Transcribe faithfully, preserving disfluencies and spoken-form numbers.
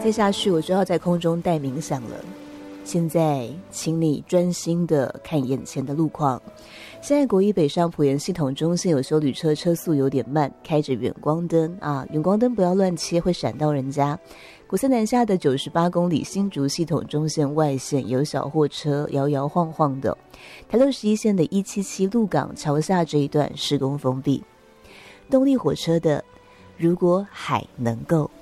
再下去我就要在空中带冥想了。现在请你专心的看眼前的路况。现在国一北上埔盐系统中线有休旅车，车速有点慢，开着远光灯啊，远光灯不要乱切，会闪到人家。古森南下的九十八公里新竹系统中线外线有小货车摇摇晃晃的。台六十一线的一七七鹿港桥下这一段施工封闭。动力火车的如果海能够。